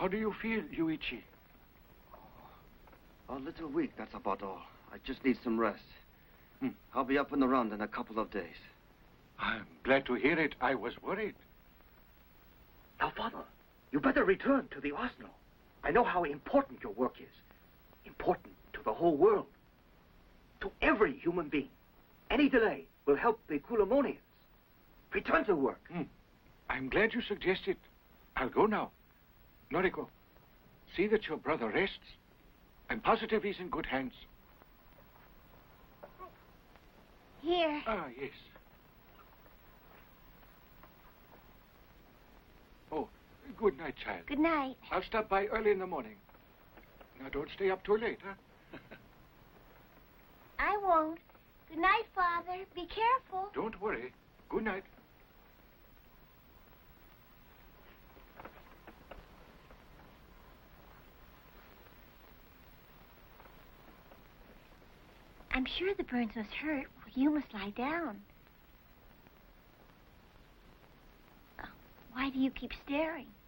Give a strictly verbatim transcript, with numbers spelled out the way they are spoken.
How do you feel, Yuichi? A little weak, that's about all. I just need some rest. Hmm. I'll be up and around in a couple of days. I'm glad to hear it. I was worried. Now, Father, you better return to the arsenal. I know how important your work is. Important to the whole world. To every human being. Any delay will help the Kulamonians. Return to work. Hmm. I'm glad you suggested. I'll go now. Noriko, see that your brother rests. I'm positive he's in good hands. Here. Ah, yes. Oh, good night, child. Good night. I'll stop by early in the morning. Now, don't stay up too late, huh? I won't. Good night, Father. Be careful. Don't worry. Good night. I'm sure the burns must hurt. Well, you must lie down. Oh, why do you keep staring?